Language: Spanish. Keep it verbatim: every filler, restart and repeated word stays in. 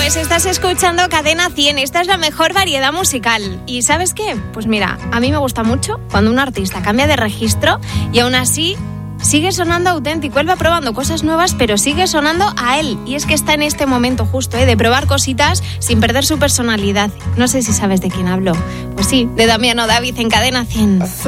tardes, estás escuchando Cadena cien, esta es la mejor variedad musical. ¿Y sabes qué? Pues mira, a mí me gusta mucho cuando un artista cambia de registro y aún así sigue sonando auténtico. Él va probando cosas nuevas, pero sigue sonando a él. Y es que está en este momento justo, ¿eh? de probar cositas sin perder su personalidad. No sé si sabes de quién hablo. Pues sí, de Damiano David en Cadena cien.